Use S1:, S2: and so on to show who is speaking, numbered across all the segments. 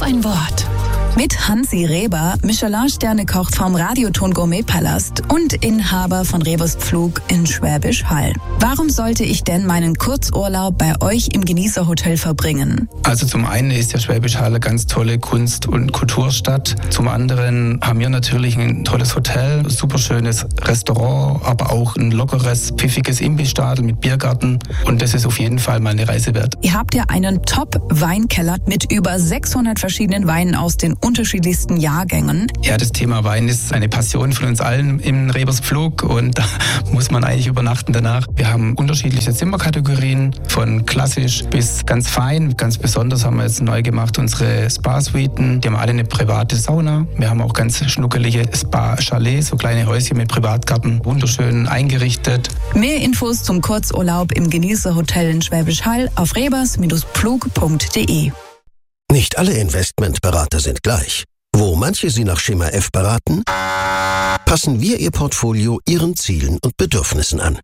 S1: ein Wort. Mit Hansi Reber, Michelin-Sterne-Koch vom Radioton Gourmet-Palast und Inhaber von Rebers Pflug in Schwäbisch Hall. Warum sollte ich denn meinen Kurzurlaub bei euch im Genießerhotel verbringen?
S2: Also zum einen ist der Schwäbisch Hall eine ganz tolle Kunst- und Kulturstadt. Zum anderen haben wir natürlich ein tolles Hotel, ein super schönes Restaurant, aber auch ein lockeres, pfiffiges Imbissstadel mit Biergarten. Und das ist auf jeden Fall mal eine Reise wert.
S1: Ihr habt ja einen Top-Weinkeller mit über 600 verschiedenen Weinen aus den unterschiedlichsten Jahrgängen.
S2: Ja, das Thema Wein ist eine Passion von uns allen im Rebers Pflug und da muss man eigentlich übernachten danach. Wir haben unterschiedliche Zimmerkategorien, von klassisch bis ganz fein. Ganz besonders haben wir jetzt neu gemacht unsere Spa-Suiten. Die haben alle eine private Sauna. Wir haben auch ganz schnuckelige Spa-Chalets, so kleine Häuschen mit Privatgarten, wunderschön eingerichtet.
S1: Mehr Infos zum Kurzurlaub im Genießerhotel in Schwäbisch Hall auf rebers-pflug.de.
S3: Nicht alle Investmentberater sind gleich. Wo manche Sie nach Schema F beraten, passen wir Ihr Portfolio Ihren Zielen und Bedürfnissen an.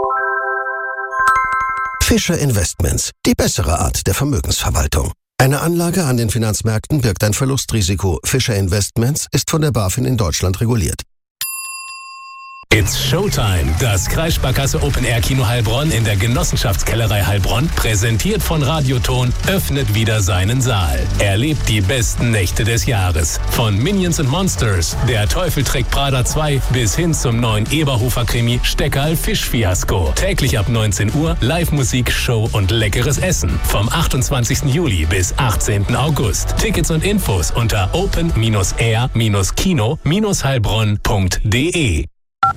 S3: Fischer Investments, die bessere Art der Vermögensverwaltung. Eine Anlage an den Finanzmärkten birgt ein Verlustrisiko. Fischer Investments ist von der BaFin in Deutschland reguliert.
S4: It's Showtime. Das Kreissparkasse Open Air Kino Heilbronn in der Genossenschaftskellerei Heilbronn, präsentiert von Radioton, öffnet wieder seinen Saal. Erlebt die besten Nächte des Jahres. Von Minions and Monsters, Der Teufel trägt Prada 2 bis hin zum neuen Eberhofer-Krimi Steckerl Fischfiasko. Täglich ab 19 Uhr Live-Musik, Show und leckeres Essen. Vom 28. Juli bis 18. August. Tickets und Infos unter open-air-kino-heilbronn.de.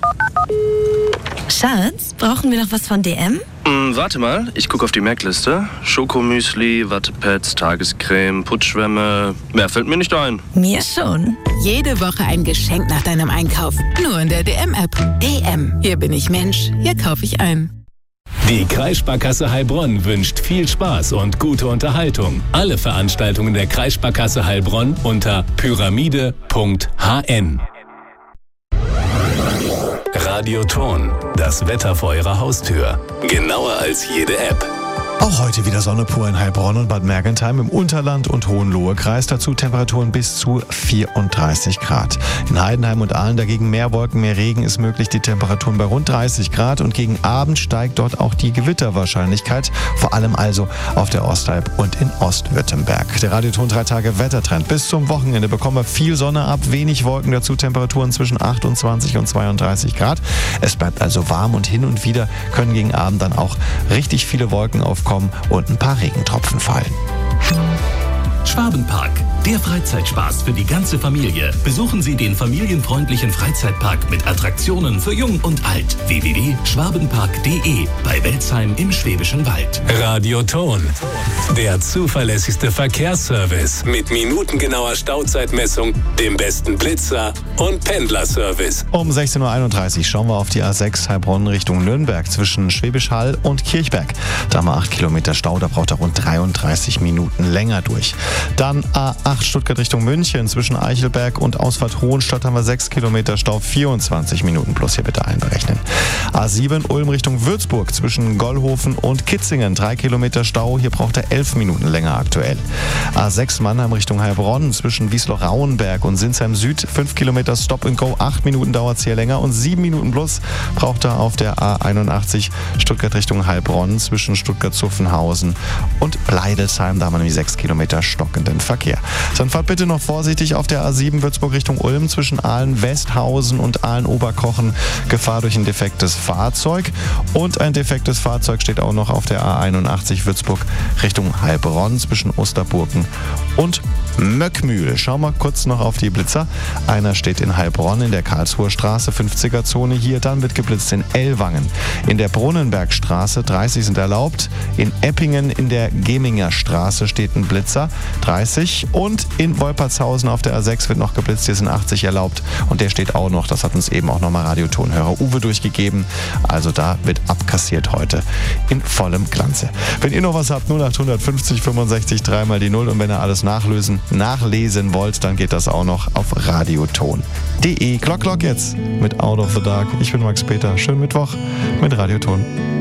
S5: Schatz, brauchen wir noch was von DM?
S6: Warte mal, ich gucke auf die Merkliste. Schokomüsli, Wattepads, Tagescreme, Putzschwämme. Mehr fällt mir nicht ein.
S5: Mir schon.
S7: Jede Woche ein Geschenk nach deinem Einkauf. Nur in der DM-App. DM. Hier bin ich Mensch. Hier kaufe ich ein.
S4: Die Kreissparkasse Heilbronn wünscht viel Spaß und gute Unterhaltung. Alle Veranstaltungen der Kreissparkasse Heilbronn unter pyramide.hn. Radioton, das Wetter vor Ihrer Haustür. Genauer als jede App.
S8: Auch heute wieder Sonne pur in Heilbronn und Bad Mergentheim im Unterland und Hohenlohe-Kreis. Dazu Temperaturen bis zu 34 Grad. In Heidenheim und Aalen dagegen mehr Wolken, mehr Regen ist möglich. Die Temperaturen bei rund 30 Grad und gegen Abend steigt dort auch die Gewitterwahrscheinlichkeit. Vor allem also auf der Ostalb und in Ostwürttemberg. Der Radioton 3 Tage Wettertrend. Bis zum Wochenende bekommen wir viel Sonne ab, wenig Wolken, dazu Temperaturen zwischen 28 und 32 Grad. Es bleibt also warm und hin und wieder können gegen Abend dann auch richtig viele Wolken aufkommen und ein paar Regentropfen fallen.
S9: Schwabenpark, der Freizeitspaß für die ganze Familie. Besuchen Sie den familienfreundlichen Freizeitpark mit Attraktionen für Jung und Alt. www.schwabenpark.de bei Welzheim im Schwäbischen Wald.
S4: Radioton, der zuverlässigste Verkehrsservice mit minutengenauer Stauzeitmessung, dem besten Blitzer und Pendlerservice.
S8: Um 16.31 Uhr schauen wir auf die A6 Heilbronn Richtung Nürnberg zwischen Schwäbisch Hall und Kirchberg. Da haben wir 8 Kilometer Stau, da braucht er rund 33 Minuten länger durch. Dann A8 Stuttgart Richtung München zwischen Eichelberg und Ausfahrt Hohenstadt haben wir 6 Kilometer Stau, 24 Minuten plus hier bitte einberechnen. A7 Ulm Richtung Würzburg zwischen Gollhofen und Kitzingen 3 Kilometer Stau, hier braucht er 11 Minuten länger aktuell. A6 Mannheim Richtung Heilbronn zwischen Wiesloch-Rauenberg und Sinsheim Süd 5 Kilometer Stop and Go, 8 Minuten dauert es hier länger und 7 Minuten plus braucht er auf der A81 Stuttgart Richtung Heilbronn zwischen Stuttgart-Zuffenhausen und Bleidelsheim, da haben wir nämlich 6 Kilometer stockenden Verkehr. Dann fahrt bitte noch vorsichtig auf der A7 Würzburg Richtung Ulm zwischen Aalen-Westhausen und Aalen-Oberkochen. Gefahr durch ein defektes Fahrzeug. Und ein defektes Fahrzeug steht auch noch auf der A81 Würzburg Richtung Heilbronn zwischen Osterburgen und Möckmühl. Schauen wir kurz noch auf die Blitzer. Einer steht in Heilbronn in der Karlsruher Straße, 50er-Zone hier. Dann wird geblitzt in Ellwangen. In der Brunnenbergstraße 30 sind erlaubt. In Eppingen in der Geminger Straße steht ein Blitzer, 30. Und in Wolpertshausen auf der A6 wird noch geblitzt, hier sind 80 erlaubt. Und der steht auch noch, das hat uns eben auch nochmal Radiotonhörer Uwe durchgegeben. Also da wird abkassiert heute in vollem Glanze. Wenn ihr noch was habt, 0800 50 65 3 mal die 0. Und wenn ihr alles nachlesen wollt, dann geht das auch noch auf radioton.de. Glock jetzt mit Out of the Dark. Ich bin Max Peter. Schönen Mittwoch mit Radioton.